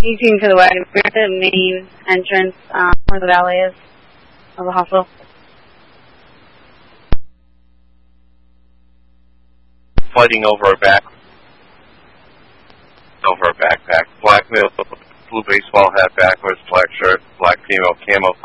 18 to the wagon. We're at the main entrance where the valet is of the hospital. Fighting over her back. Over her backpack. Black male, blue baseball hat backwards, black shirt, black female camo